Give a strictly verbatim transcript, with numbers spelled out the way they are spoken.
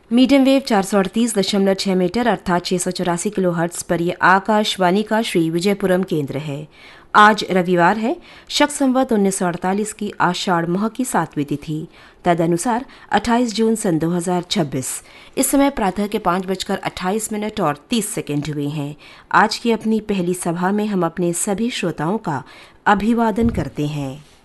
Medium wave चार सौ अड़तीस दशमलव छह मीटर अर्थात छह सौ चौरासी किलो हर्ट्ज पर यह आकाशवाणी का श्री विजयपुरम केंद्र है। आज रविवार है, शक संवत उन्नीस सौ अड़तालीस की आषाढ़ माह की सातवीं तिथि, तदनुसार अट्ठाईस जून सन दो हजार छब्बीस। इस समय प्रातः के पाँच बजकर अट्ठाईस मिनट और तीस सेकेंड हुए हैं। आज की अपनी पहली सभा में हम अपने सभी श्रोताओं का अभिवादन करते हैं।